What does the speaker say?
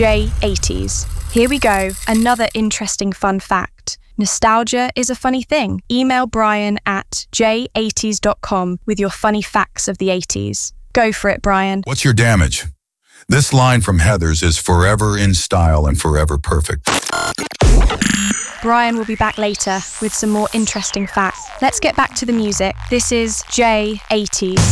J80s. Here we go, another interesting fun fact. Nostalgia is a funny thing. Email Brian at j80s.com with your funny facts of the 80s. Go for it, Brian. What's your damage? This line from Heathers is forever in style and forever perfect. Brian will be back later with some more interesting facts. Let's get back to the music. This is J80s.